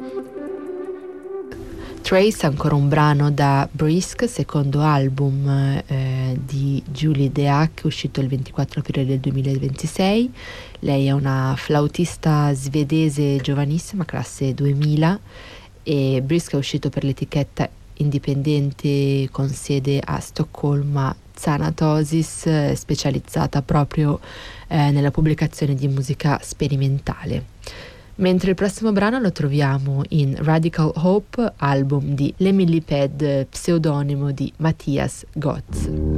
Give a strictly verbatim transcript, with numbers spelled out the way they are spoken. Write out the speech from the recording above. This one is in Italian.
Trace, ancora un brano da Brisk, secondo album eh, di Julie Deac, uscito il ventiquattro aprile del duemilaventisei. Lei è una flautista svedese giovanissima, classe duemila, e Brisk è uscito per l'etichetta indipendente con sede a Stoccolma, Xanatosis, specializzata proprio eh, nella pubblicazione di musica sperimentale. Mentre il prossimo brano lo troviamo in Radical Hope, album di L'Emily Ped, pseudonimo di Matthias Gotz.